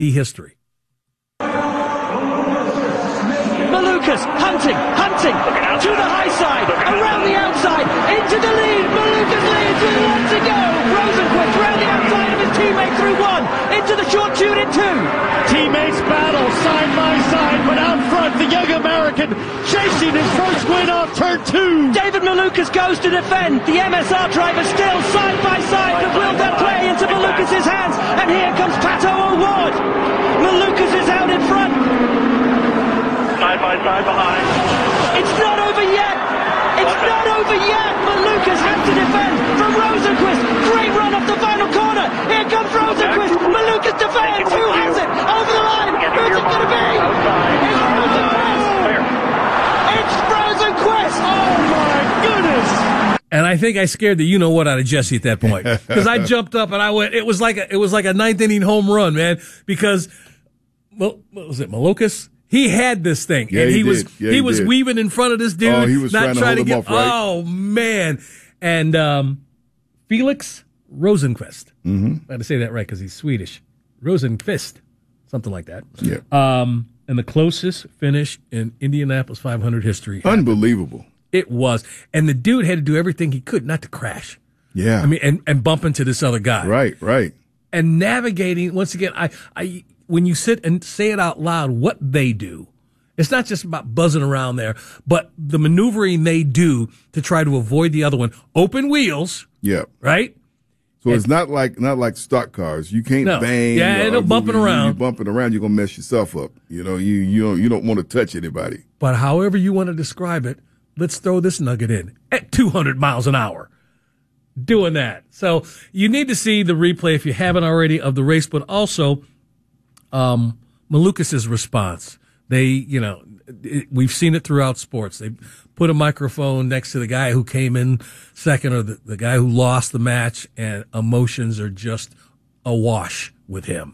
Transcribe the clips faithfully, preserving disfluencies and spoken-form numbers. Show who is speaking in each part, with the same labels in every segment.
Speaker 1: history.
Speaker 2: Malukas hunting, hunting, to the high side, around the outside, into the lead. Malukas leads with one to go. Rosenquist round the outside of his teammate through one, into the short shoot in two.
Speaker 3: Teammates battle side by side, but out front, the young American chasing his first win off turn two.
Speaker 2: David Malukas goes to defend. The M S R driver still side by side, but will that play into Malukas' hands? And here comes Pato O'Ward. Malukas is out in front.
Speaker 4: Side by side behind.
Speaker 2: It's not over yet. It's not over yet. Malukas has to defend from Rosenquist. Great run off the final corner. Here comes Rosenquist. Malukas defends. Who has it? Over the line. Who's it going to be? It's Rosenquist. It's Rosenquist.
Speaker 3: Oh my goodness.
Speaker 1: And I think I scared the you-know-what out of Jesse at that point. Because I jumped up and I went, it was like a, it was like a ninth inning home run, man. Because, well, what was it, Malukas? He had this thing,
Speaker 5: yeah,
Speaker 1: and he,
Speaker 5: he
Speaker 1: was
Speaker 5: yeah,
Speaker 1: he,
Speaker 5: he
Speaker 1: was
Speaker 5: did.
Speaker 1: weaving in front of this dude.
Speaker 5: Oh, he was
Speaker 1: not
Speaker 5: trying to
Speaker 1: trying
Speaker 5: hold
Speaker 1: to
Speaker 5: him
Speaker 1: get.
Speaker 5: off, right?
Speaker 1: Oh man! And um, Felix Rosenqvist.
Speaker 5: Mm-hmm.
Speaker 1: I had to say that right because he's Swedish. Rosenqvist, something like that.
Speaker 5: Yeah.
Speaker 1: Um, and the closest finish in Indianapolis five hundred history.
Speaker 5: Unbelievable.
Speaker 1: It was, and the dude had to do everything he could not to crash.
Speaker 5: Yeah.
Speaker 1: I mean, and, and bump into this other guy.
Speaker 5: Right. Right.
Speaker 1: And navigating once again, I, I when you sit and say it out loud, what they do. It's not just about buzzing around there, but the maneuvering they do to try to avoid the other one. Open wheels.
Speaker 5: Yeah.
Speaker 1: Right?
Speaker 5: So
Speaker 1: and,
Speaker 5: it's not like not like stock cars. You can't
Speaker 1: no.
Speaker 5: bang.
Speaker 1: Yeah,
Speaker 5: or,
Speaker 1: end up bumping
Speaker 5: you,
Speaker 1: around.
Speaker 5: You're bumping around, you're gonna mess yourself up. You know, you you don't you don't want to touch anybody.
Speaker 1: But however you want to describe it, let's throw this nugget in at two hundred miles an hour. Doing that. So you need to see the replay if you haven't already of the race, but also um, Malukas' response. They, you know, it, we've seen it throughout sports. They put a microphone next to the guy who came in second or the, the guy who lost the match, and emotions are just awash with him.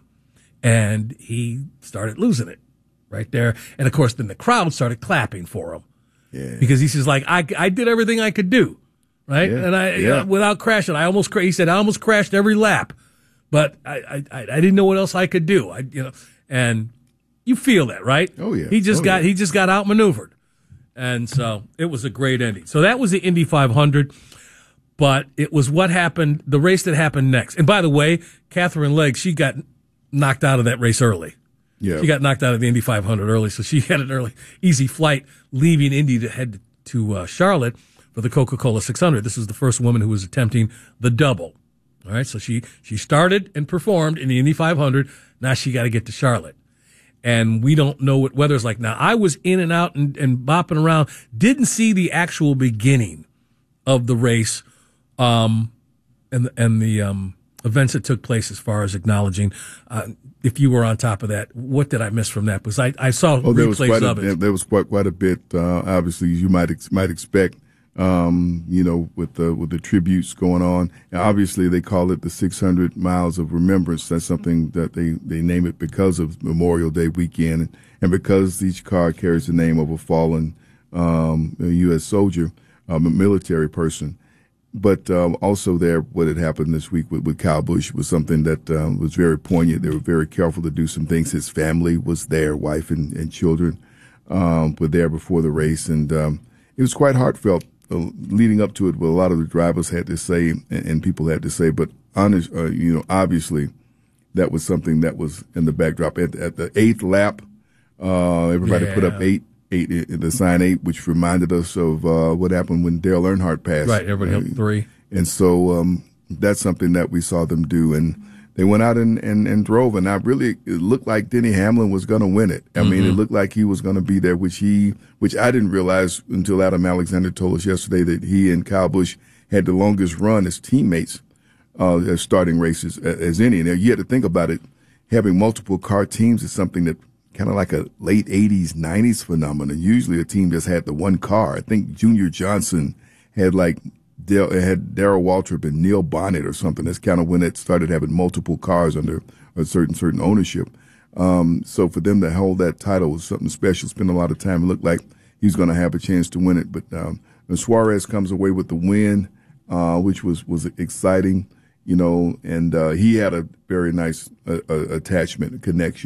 Speaker 1: And he started losing it right there. And, of course, then the crowd started clapping for him.
Speaker 5: Yeah.
Speaker 1: Because he says, like, I, I did everything I could do, right?
Speaker 5: Yeah.
Speaker 1: And I,
Speaker 5: Yeah.
Speaker 1: uh, without crashing, I almost, cra- he said, I almost crashed every lap. But I, I, I didn't know what else I could do. I, you know, and you feel that, right?
Speaker 5: Oh, yeah.
Speaker 1: He just
Speaker 5: Oh,
Speaker 1: got
Speaker 5: yeah.
Speaker 1: he just got outmaneuvered. And so it was a great ending. So that was the Indy five hundred, but it was what happened, the race that happened next. And by the way, Catherine Legg, she got knocked out of that race early.
Speaker 5: Yeah.
Speaker 1: She got knocked out of the Indy five hundred early, so she had an early, easy flight leaving Indy to head to uh, Charlotte for the Coca-Cola six hundred. This was the first woman who was attempting the double. All right, so she, she started and performed in the Indy five hundred. Now she got to get to Charlotte. And we don't know what weather's like. Now, I was in and out and, and bopping around, didn't see the actual beginning of the race um, and, and the um, events that took place as far as acknowledging. Uh, if you were on top of that, what did I miss from that? Because I, I saw
Speaker 5: Oh, there was
Speaker 1: replays
Speaker 5: quite
Speaker 1: of
Speaker 5: a,
Speaker 1: it.
Speaker 5: there was quite quite a bit. Uh, obviously, you might ex- might expect. Um, you know, with the with the tributes going on, and obviously they call it the six hundred miles of remembrance. That's something that they, they name it because of Memorial Day weekend, and because each car carries the name of a fallen um, U S soldier, um, a military person. But um, also there, what had happened this week with, with Kyle Busch was something that um, was very poignant. They were very careful to do some things. His family was there, wife and, and children um, were there before the race, and um, it was quite heartfelt. Uh, leading up to it, what a lot of the drivers had to say and, and people had to say, but honest, uh, you know, obviously that was something that was in the backdrop. At, at the eighth lap, uh, everybody
Speaker 1: Yeah.
Speaker 5: put up eight, eight, uh, the sign eight, which reminded us of uh, what happened when Dale Earnhardt passed.
Speaker 1: Right, everybody
Speaker 5: Uh,
Speaker 1: helped three.
Speaker 5: And so um, that's something that we saw them do. And they went out and, and, and drove. And I really, it looked like Denny Hamlin was going to win it. I mm-hmm. mean, it looked like he was going to be there, which he, which I didn't realize until Adam Alexander told us yesterday that he and Kyle Busch had the longest run as teammates, uh, as starting races as, as any. And you had to think about it. Having multiple car teams is something that kind of like a late eighties, nineties phenomenon. Usually a team just had the one car. I think Junior Johnson had like, Dale, it had Darrell Waltrip and Neil Bonnet or something. That's kind of when it started having multiple cars under a certain certain ownership. Um, so for them to hold that title was something special. Spend a lot of time. It looked like he was going to have a chance to win it. But um, Suarez comes away with the win, uh, which was was exciting. you know, and uh, he had a very nice uh, uh, attachment, connection.